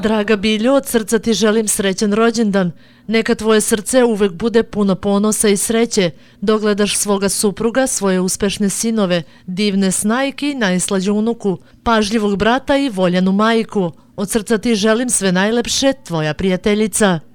Draga Biljo, od srca ti želim srećan rođendan. Neka tvoje srce uvek bude puno ponosa i sreće, dogledaš svoga supruga, svoje uspešne sinove, divne snajke i najslađu unuku, pažljivog brata i voljenu majku. Od srca ti želim sve najlepše, tvoja prijateljica.